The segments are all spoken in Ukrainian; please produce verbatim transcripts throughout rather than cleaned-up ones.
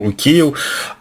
у Киев,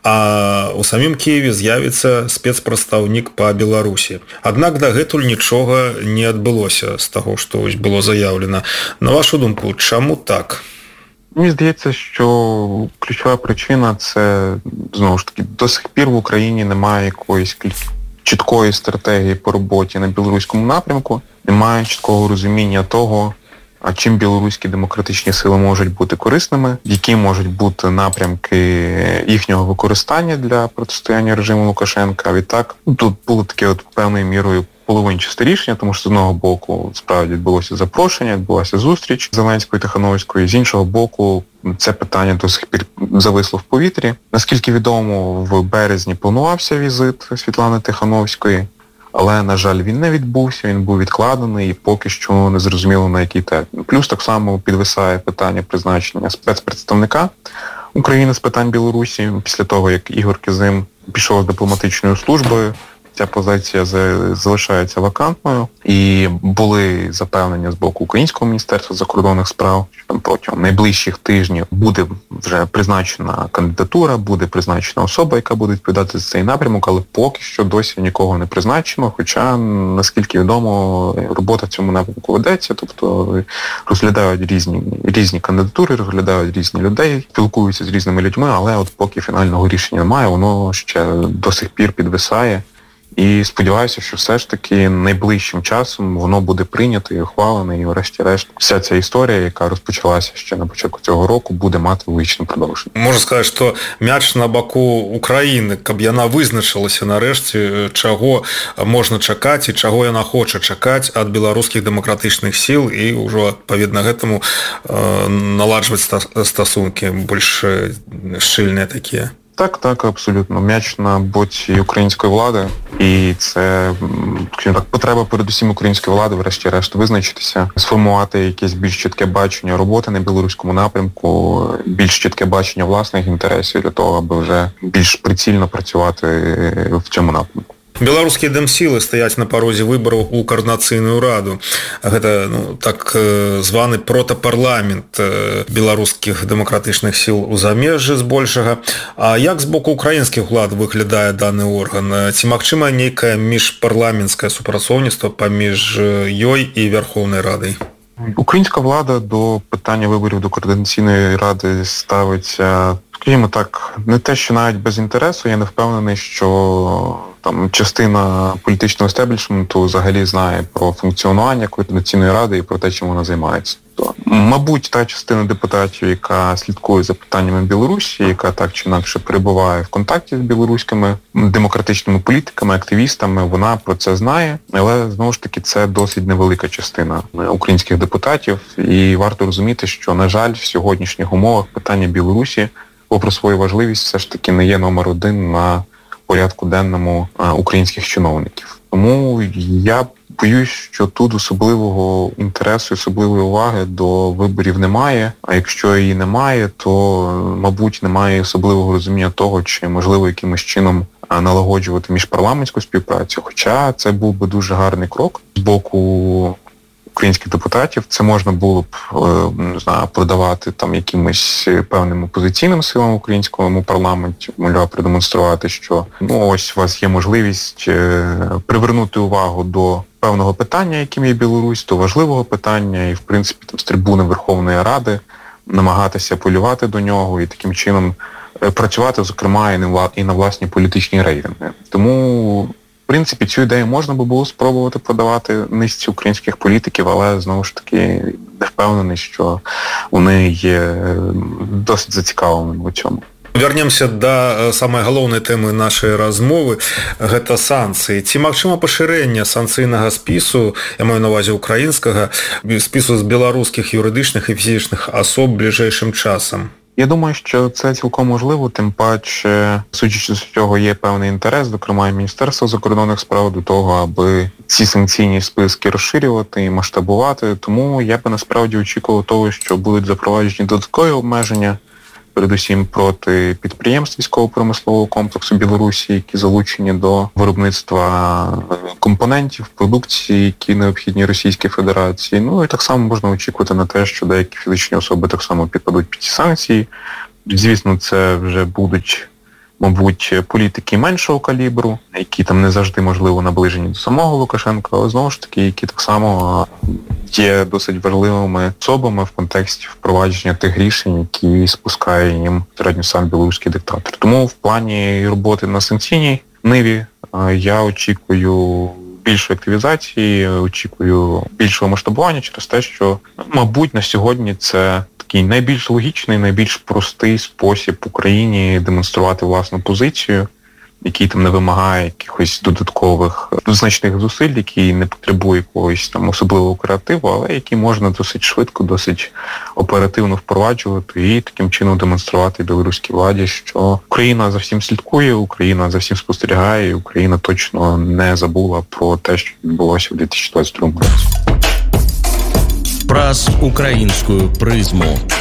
а у самім Киеве з'явіцца спецпрадстаўнік па Беларусі. Аднак дагэтуль нічога не адбылося з таго, што было заявлена. На вашу думку, чаму так? Мені здається, що ключова причина – це, знову ж таки, до сих пір в Україні немає якоїсь чіткої стратегії по роботі на білоруському напрямку, немає чіткого розуміння того, а чим білоруські демократичні сили можуть бути корисними, які можуть бути напрямки їхнього використання для протистояння режиму Лукашенка. А відтак, тут було таке от певною мірою половинчасте рішення, тому що з одного боку справді відбулося запрошення, відбулася зустріч Зеленської і Тихановської, з іншого боку це питання до сих пір зависло в повітрі. Наскільки відомо, в березні планувався візит Світлани Тихановської, але, на жаль, він не відбувся, він був відкладений і поки що не зрозуміло на який термін. Плюс так само підвисає питання призначення спецпредставника України з питань Білорусі після того, як Ігор Кизим пішов з дипломатичною службою. Ця позиція залишається вакантною і були запевнення з боку Українського міністерства закордонних справ, що там протягом найближчих тижнів буде вже призначена кандидатура, буде призначена особа, яка буде відповідати за цей напрямок, але поки що досі нікого не призначено, хоча, наскільки відомо, робота в цьому напрямку ведеться, тобто розглядають різні, різні кандидатури, розглядають різні людей, спілкуються з різними людьми, але от поки фінального рішення немає, воно ще до сих пір підвисає. І сподіваюся, що все ж таки найближчим часом воно буде прийнято і ухвалене, і врешті-решт вся ця історія, яка розпочалася ще на початку цього року, буде мати логічне продовження. Можна сказати, що м'яч на боку України, каб яна визначилася нарешті, чого можна чекати і чого яна хоче чекати від білоруських демократичних сил і вже, відповідно, гэтаму наладжувати стосунки більш щільні такі. Так, так, абсолютно. М'яч на боці української влади. І це, скажімо так, потреба передусім української влади, врешті-решт, визначитися, сформувати якесь більш чітке бачення роботи на білоруському напрямку, більш чітке бачення власних інтересів для того, аби вже більш прицільно працювати в цьому напрямку. Беларускія дэмсілы стаяць на парозе выбараў у каардынацыйную раду. Гэта, ну, так званы протапарламент беларускіх дэмакратычных сіл у замежжы збольшага. А як з боку украінскіх улад выглядае даны орган? Ці магчыма нейкае міжпарламенцкае супрацоўніцтва паміж ёй і Верховнай Радай? Українська влада до питання виборів до Координаційної ради ставиться, скажімо так, не те, що навіть без інтересу. Я не впевнений, що там частина політичного естеблішменту взагалі знає про функціонування Координаційної ради і про те, чим вона займається. То, мабуть, та частина депутатів, яка слідкує за питаннями Білорусі, яка так чи інакше перебуває в контакті з білоруськими демократичними політиками, активістами, вона про це знає, але, знову ж таки, це досить невелика частина українських депутатів, і варто розуміти, що, на жаль, в сьогоднішніх умовах питання Білорусі, попри свою важливість, все ж таки не є номер один на порядку денному українських чиновників. Тому я боюсь, що тут особливого інтересу, особливої уваги до виборів немає, а якщо її немає, то, мабуть, немає особливого розуміння того, чи можливо якимось чином налагоджувати міжпарламентську співпрацю, хоча це був би дуже гарний крок з боку українських депутатів. Це можна було б, не знаю, продавати там якимось певним опозиційним силам в українському парламенті, мовляв, продемонструвати, що ну ось у вас є можливість привернути увагу до певного питання, яким є Білорусь, до важливого питання, і, в принципі, там з трибуни Верховної Ради намагатися полювати до нього і таким чином працювати, зокрема, і на власні політичні рейтинги. Тому, в принципі, цю ідею можна би було спробувати продавати низці українських політиків, але, знову ж таки, не впевнений, що вони є досить зацікавленими у цьому. Вернемся да самай галоўнай тэмы нашай размовы, гэта санкцыі. Ці магчыма пашырэнне санкцыйнага спісу, я маю на ўвазе украінскага, спісу з беларускіх юридичних і фізичних асоб ближайшим часом? Я думаю, що це цілком можливо, тим паче, судячи з цього, є певний інтерес, зокрема і Міністерства закордонних справ, до того, аби ці санкційні списки розширювати і масштабувати. Тому я би насправді очікував того, що будуть запроваджені додаткові обмеження, передусім проти підприємств військово-промислового комплексу Білорусі, які залучені до виробництва компонентів, продукції, які необхідні Російській Федерації. Ну і так само можна очікувати на те, що деякі фізичні особи так само підпадуть під ці санкції. Звісно, це вже будуть, мабуть, політики меншого калібру, які там не завжди, можливо, наближені до самого Лукашенка, але знову ж таки, які так само є досить важливими особами в контексті впровадження тих рішень, які спускає їм середньо сам білоруський диктатор. Тому в плані роботи на санкційній ниві я очікую більшої активізації, очікую більшого масштабування через те, що, мабуть, на сьогодні це такий найбільш логічний, найбільш простий спосіб Україні демонструвати власну позицію, який там не вимагає якихось додаткових значних зусиль, який не потребує якогось там особливого креативу, але який можна досить швидко, досить оперативно впроваджувати і таким чином демонструвати білоруській владі, що Україна за всім слідкує, Україна за всім спостерігає, і Україна точно не забула про те, що відбулося у дві тисячі двадцять другому році. Праз українською призму.